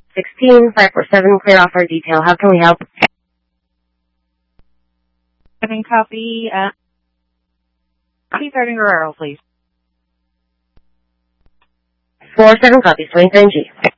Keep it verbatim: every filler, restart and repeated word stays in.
sixteen five four seven, clear off our detail. How can we help? Seven copy, uh, copy starting Guerrero, please. four seven copies, twenty-seven G.